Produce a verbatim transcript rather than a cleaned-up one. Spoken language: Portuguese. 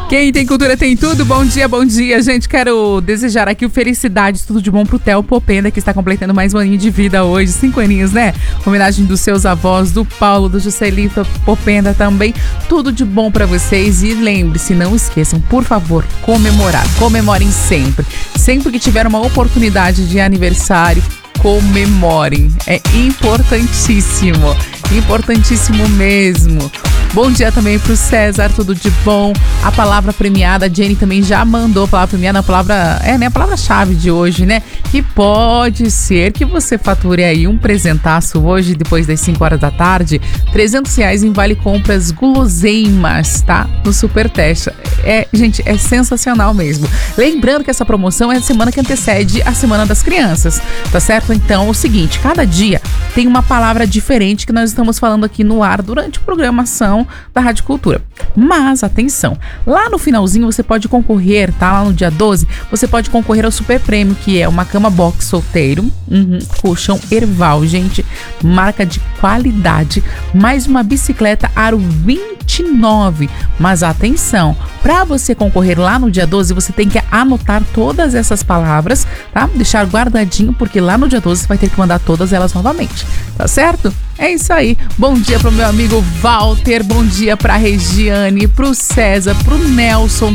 Quem tem cultura tem tudo. Bom dia, bom dia, gente. Quero desejar aqui felicidades, tudo de bom pro Theo Popenda, que está completando mais um aninho de vida hoje. Cinco aninhos, né? Homenagem dos seus avós, do Paulo, do Juscelito Popenda também. Tudo de bom pra vocês. E lembre-se, não esqueçam, por favor, comemorar. Comemorem sempre. Sempre que tiver uma oportunidade de aniversário, comemorem. É importantíssimo. Importantíssimo mesmo. Bom dia também pro César, tudo de bom. A palavra premiada, a Jenny também já mandou a palavra premiada, a palavra, é, né, a palavra-chave de hoje, né? Que pode ser que você fature aí um presentaço hoje, depois das cinco horas da tarde, trezentos reais em vale compras guloseimas, tá? No Super Testa. É, gente, é sensacional mesmo. Lembrando que essa promoção é a semana que antecede a Semana das Crianças, tá certo? Então, é o seguinte, cada dia tem uma palavra diferente que nós estamos falando aqui no ar durante a programação da Rádio Cultura. Mas, atenção, lá no finalzinho você pode concorrer, tá? Lá no dia doze, você pode concorrer ao Super Prêmio, que é uma cama box solteiro, uhum, colchão Erval, gente, marca de qualidade, mais uma bicicleta Aro vinte e nove. Mas atenção, para você concorrer lá no dia doze, você tem que anotar todas essas palavras, tá? Deixar guardadinho, porque lá no dia doze você vai ter que mandar todas elas novamente, tá certo? É isso aí. Bom dia pro meu amigo Walter, bom dia pra Regiane, pro César, pro Nelson